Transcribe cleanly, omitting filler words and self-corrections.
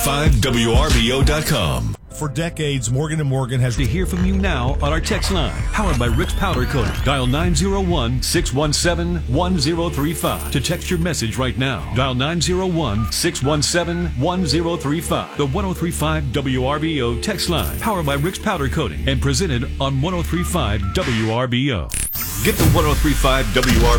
5WRBO.com. For decades, Morgan & Morgan has to hear from you now on our text line, powered by Rick's Powder Coating. Dial 901-617-1035 to text your message right now. Dial 901-617-1035. The 1035 WRBO text line, powered by Rick's Powder Coating and presented on 1035 WRBO. Get the 1035 WRBO